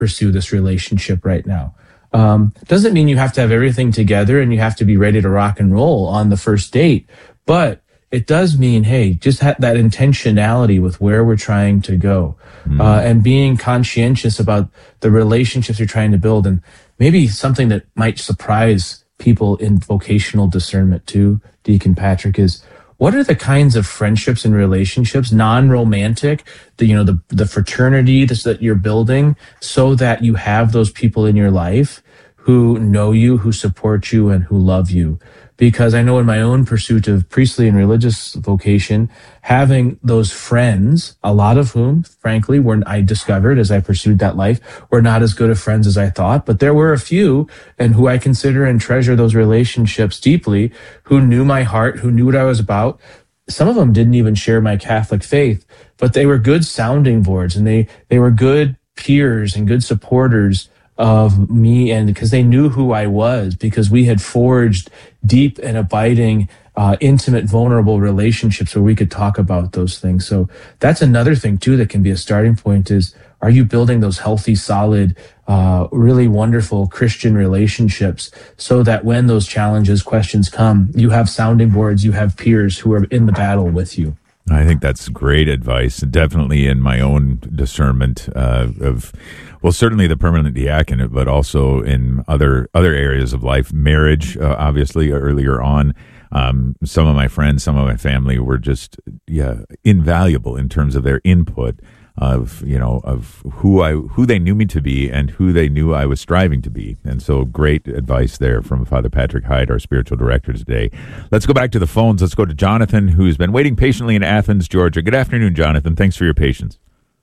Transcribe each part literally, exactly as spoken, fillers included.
pursue this relationship right now. Um, doesn't mean you have to have everything together and you have to be ready to rock and roll on the first date, but it does mean, hey, just have that intentionality with where we're trying to go, mm. uh, and being conscientious about the relationships you're trying to build. And maybe something that might surprise people in vocational discernment too, Deacon Patrick, is what are the kinds of friendships and relationships, non-romantic, the, you know, the, the fraternity that you're building, so that you have those people in your life who know you, who support you, and who love you. Because I know in my own pursuit of priestly and religious vocation, having those friends, a lot of whom, frankly, were I discovered as I pursued that life, were not as good of friends as I thought. But there were a few, and who I consider and treasure those relationships deeply, who knew my heart, who knew what I was about. Some of them didn't even share my Catholic faith, but they were good sounding boards, and they, they were good peers and good supporters of me, and because they knew who I was, because we had forged deep and abiding, uh, intimate, vulnerable relationships where we could talk about those things. So that's another thing too that can be a starting point is, are you building those healthy, solid, uh, really wonderful Christian relationships so that when those challenges, questions come, you have sounding boards, you have peers who are in the battle with you. I think that's great advice. Definitely in my own discernment uh, of, well, certainly the permanent diaconate, but also in other other areas of life. Marriage, uh, obviously, earlier on. Um, some of my friends, some of my family were just, yeah, invaluable in terms of their input of, you know, of who I, who they knew me to be and who they knew I was striving to be. And so great advice there from Father Patrick Hyde, our spiritual director today. Let's go back to the phones. Let's go to Jonathan, who's been waiting patiently in Athens, Georgia. Good afternoon, Jonathan. Thanks for your patience.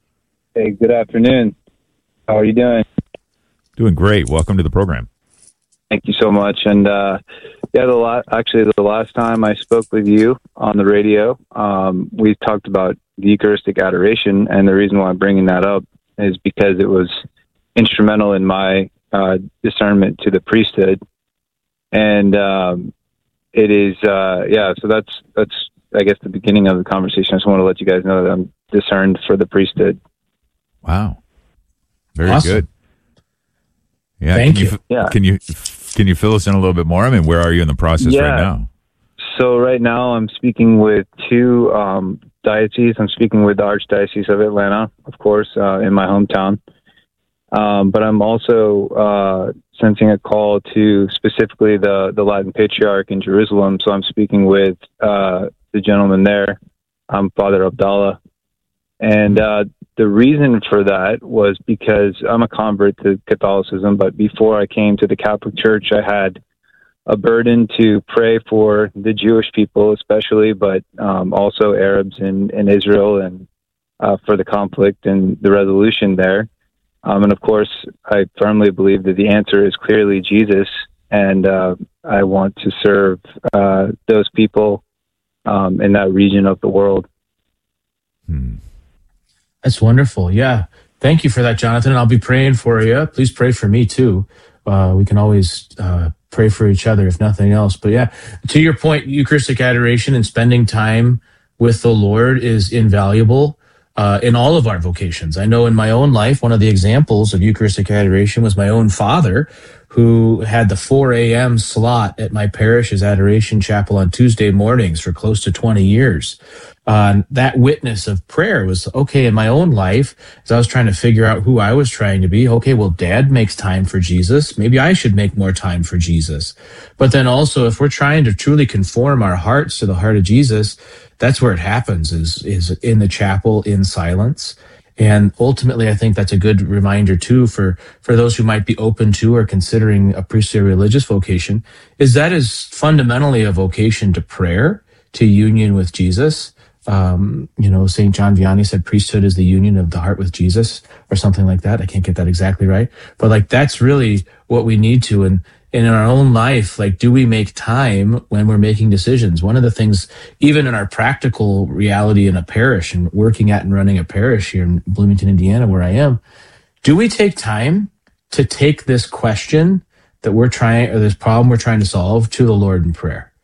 Hey, good afternoon. How are you doing? Doing great. Welcome to the program. Thank you so much. And, uh, yeah, the la- actually the last time I spoke with you on the radio, um, we talked about the Eucharistic adoration, and the reason why I'm bringing that up is because it was instrumental in my uh, discernment to the priesthood, and um, it is, uh, yeah. So that's that's I guess the beginning of the conversation. I just want to let you guys know that I'm discerned for the priesthood. Wow, very awesome. good. Yeah, thank can you. you. Yeah. Can you can you fill us in a little bit more? I mean, where are you in the process yeah. right now? So right now I'm speaking with two um, dioceses. I'm speaking with the Archdiocese of Atlanta, of course, uh, in my hometown. Um, but I'm also uh, sensing a call to specifically the, the Latin Patriarch in Jerusalem. So I'm speaking with uh, the gentleman there, um, Father Abdallah. And uh, the reason for that was because I'm a convert to Catholicism, but before I came to the Catholic Church, I had a burden to pray for the Jewish people, especially, but um, also Arabs in, in Israel, and uh, for the conflict and the resolution there. Um, and of course, I firmly believe that the answer is clearly Jesus, and uh, I want to serve uh, those people um, in that region of the world. Hmm. That's wonderful. Yeah. Thank you for that, Jonathan. I'll be praying for you. Please pray for me too. Uh, we can always uh, pray for each other, if nothing else. But yeah, to your point, Eucharistic adoration and spending time with the Lord is invaluable uh, in all of our vocations. I know in my own life, one of the examples of Eucharistic adoration was my own father, who had the four a.m. slot at my parish's adoration chapel on Tuesday mornings for close to twenty years. Uh, that witness of prayer was, okay, in my own life, as I was trying to figure out who I was trying to be, okay, well, Dad makes time for Jesus. Maybe I should make more time for Jesus. But then also, if we're trying to truly conform our hearts to the heart of Jesus, that's where it happens, is, is in the chapel, in silence. And ultimately, I think that's a good reminder, too, for, for those who might be open to or considering a priestly or religious vocation, is that is fundamentally a vocation to prayer, to union with Jesus. Um, you know, Saint John Vianney said priesthood is the union of the heart with Jesus, or something like that. I can't get that exactly right. But like, that's really what we need to. And, and in our own life, like, do we make time when we're making decisions? One of the things, even in our practical reality in a parish and working at and running a parish here in Bloomington, Indiana, where I am, do we take time to take this question that we're trying, or this problem we're trying to solve, to the Lord in prayer?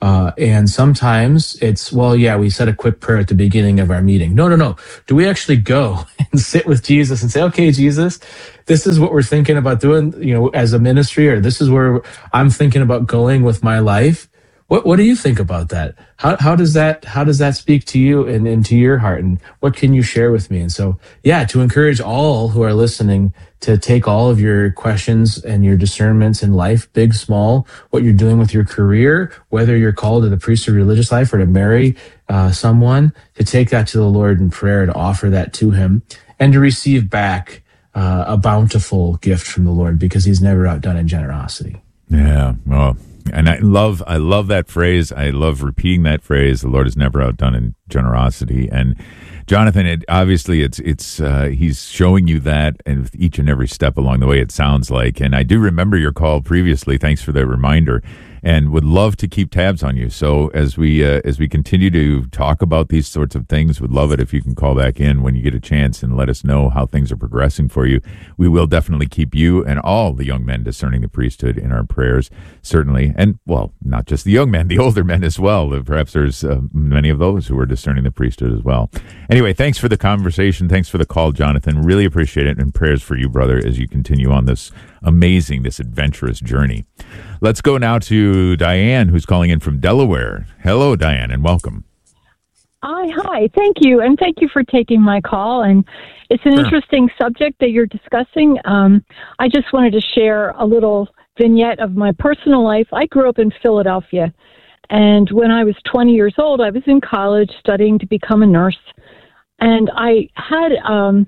Uh, and sometimes it's, well, yeah, we said a quick prayer at the beginning of our meeting. No, no, no. Do we actually go and sit with Jesus and say, okay, Jesus, this is what we're thinking about doing, you know, as a ministry, or this is where I'm thinking about going with my life. What What do you think about that? How how does that how does that speak to you and, and to your heart? And what can you share with me? And so, yeah, to encourage all who are listening to take all of your questions and your discernments in life, big, small, what you're doing with your career, whether you're called to the priesthood religious life or to marry uh, someone, to take that to the Lord in prayer, to offer that to Him, and to receive back uh, a bountiful gift from the Lord, because He's never outdone in generosity. Yeah, well. And I love, I love that phrase. I love repeating that phrase. The Lord is never outdone in generosity. And Jonathan, it, obviously, it's it's uh, he's showing you that, and with each and every step along the way, it sounds like. And I do remember your call previously. Thanks for the reminder, and would love to keep tabs on you. So as we uh, as we continue to talk about these sorts of things, would love it if you can call back in when you get a chance and let us know how things are progressing for you. We will definitely keep you and all the young men discerning the priesthood in our prayers, certainly. And, well, not just the young men, the older men as well. Perhaps there's uh, many of those who are discerning the priesthood as well. Anyway, thanks for the conversation. Thanks for the call, Jonathan. Really appreciate it. And prayers for you, brother, as you continue on this amazing, this adventurous journey. Let's go now to Diane, who's calling in from Delaware. Hello, Diane, and welcome. Hi, hi. Thank you. And thank you for taking my call. And it's an Sure. interesting subject that you're discussing. Um, I just wanted to share a little vignette of my personal life. I grew up in Philadelphia. And when I was twenty years old, I was in college studying to become a nurse. And I had um,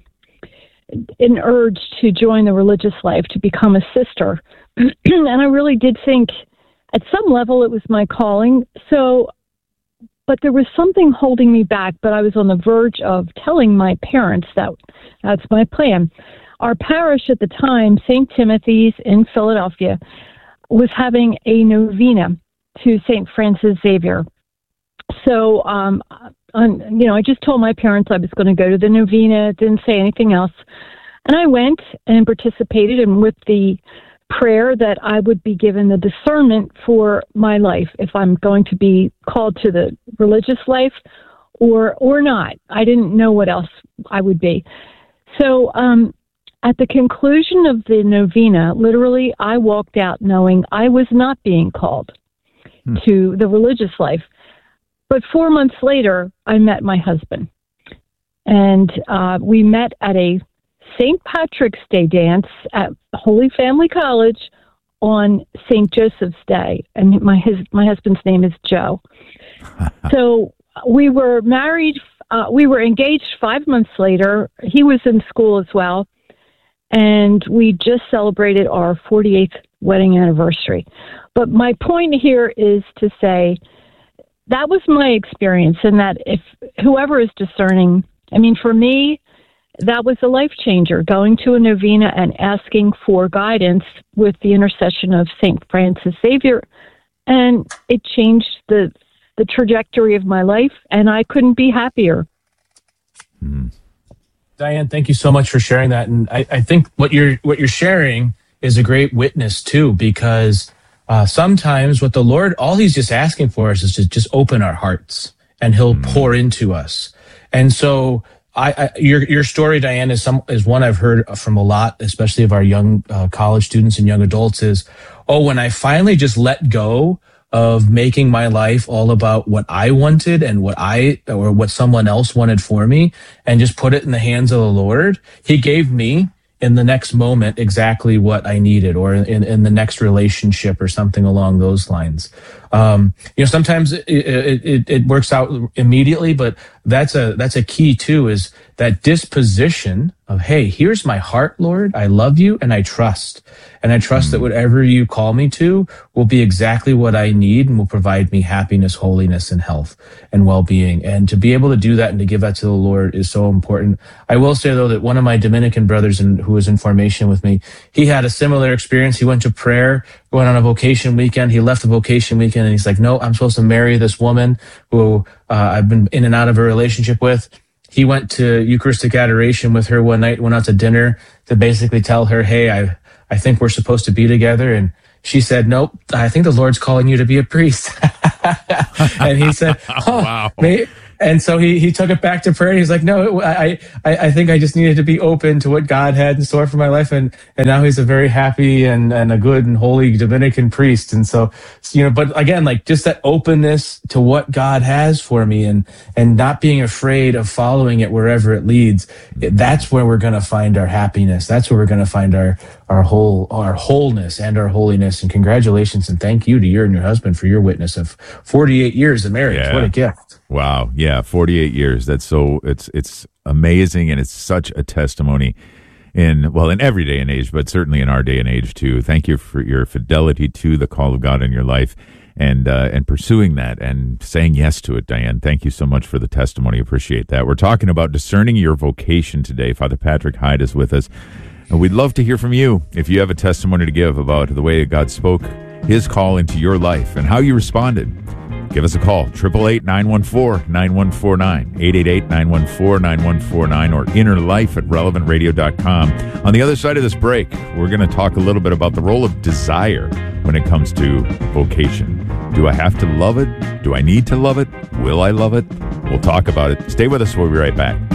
an urge to join the religious life, to become a sister. And I really did think at some level it was my calling. So, but there was something holding me back, but I was on the verge of telling my parents that that's my plan. Our parish at the time, Saint Timothy's in Philadelphia, was having a novena to Saint Francis Xavier. So, um, on, you know, I just told my parents I was going to go to the novena, didn't say anything else. And I went and participated, and with the prayer that I would be given the discernment for my life, if I'm going to be called to the religious life or or not. I didn't know what else I would be. So um, at the conclusion of the novena, literally, I walked out knowing I was not being called hmm. to the religious life. But four months later, I met my husband. And uh, we met at a Saint Patrick's Day dance at Holy Family College on Saint Joseph's Day. And my his, my husband's name is Joe. So we were married. Uh, we were engaged five months later. He was in school as well. And we just celebrated our forty-eighth wedding anniversary. But my point here is to say that was my experience, and that if whoever is discerning, I mean, for me, that was a life changer, going to a novena and asking for guidance with the intercession of Saint Francis Xavier. And it changed the the trajectory of my life, and I couldn't be happier. Hmm. Diane, thank you so much for sharing that. And I, I think what you're what you're sharing is a great witness too, because uh, sometimes what the Lord, all He's just asking for us is to just open our hearts, and He'll mm. pour into us. And so, I, I your your story, Diane, is some is one I've heard from a lot, especially of our young uh, college students and young adults. Is oh, when I finally just let go of making my life all about what I wanted and what I or what someone else wanted for me, and just put it in the hands of the Lord, He gave me in the next moment exactly what I needed, or in, in the next relationship or something along those lines. Um, you know, sometimes it, it, it, it works out immediately, but that's a, that's a key too, is that disposition of, hey, here's my heart, Lord. I love you and I trust. And I trust mm. that whatever you call me to will be exactly what I need and will provide me happiness, holiness, and health and well-being. And to be able to do that and to give that to the Lord is so important. I will say, though, that one of my Dominican brothers in, who was in formation with me, he had a similar experience. He went to prayer, going on a vocation weekend. He left the vocation weekend and he's like, no, I'm supposed to marry this woman who uh, I've been in and out of a relationship with. He went to Eucharistic adoration with her one night, went out to dinner to basically tell her, hey, I I think we're supposed to be together. And she said, nope, I think the Lord's calling you to be a priest. And he said, oh, wow. may, and so he, he took it back to prayer. He's like, no, I, I, I think I just needed to be open to what God had in store for my life. And, and now he's a very happy and, and a good and holy Dominican priest. And so, you know, but again, like just that openness to what God has for me and, and not being afraid of following it wherever it leads. That's where we're going to find our happiness. That's where we're going to find our, our whole, our wholeness and our holiness. And congratulations and thank you to you and your husband for your witness of forty-eight years of marriage. Yeah. What a gift. Wow. Yeah. forty-eight years. That's so, it's, it's amazing. And it's such a testimony in, well, in every day and age, but certainly in our day and age too. Thank you for your fidelity to the call of God in your life and, uh, and pursuing that and saying yes to it, Diane. Thank you so much for the testimony. Appreciate that. We're talking about discerning your vocation today. Father Patrick Hyde is with us. And we'd love to hear from you if you have a testimony to give about the way God spoke his call into your life and how you responded. Give us a call, eight eight eight, nine one four, nine one four nine, eight eight eight, nine one four, nine one four nine, or inner life at relevant radio dot com. On the other side of this break, we're going to talk a little bit about the role of desire when it comes to vocation. Do I have to love it? Do I need to love it? Will I love it? We'll talk about it. Stay with us. We'll be right back.